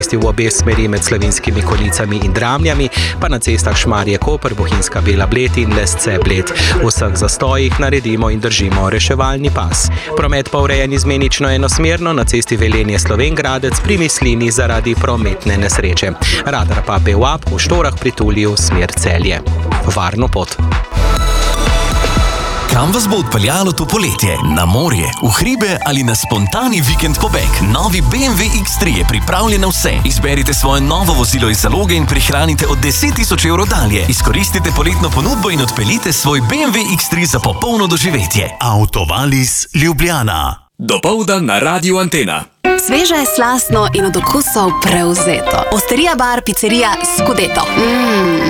v obe smeri med Slovenskimi Konjicami in Dramljami, pa na cestah Šmarje-Koper, Bohinjska Bela Bled in Lesce-Bled. V vseh zastojih naredimo in držimo reševalni pas. Promet pa urejen izmenično enosmerno na cesti Velenje-Slovenj Gradec pri Mislini zaradi prometne nesreče. Radar pa BEUAP v Štorah prituli v smer Celje. Varno pot. Kam vas bo odpeljalo to poletje? Na morje, v hribe ali na spontani vikend pobeg? Novi BMW X3 je pripravljen na vse. Izberite svoje novo vozilo iz zaloge in prihranite od 10.000 evrov dalje. Izkoristite poletno ponudbo in odpeljite svoj BMW X3 za popolno doživetje. Autovalis Ljubljana. Dopoldan na Radiu Antena. Sveže, slastno in od okusov prevzeto. Osterija bar, picerija Scudetto.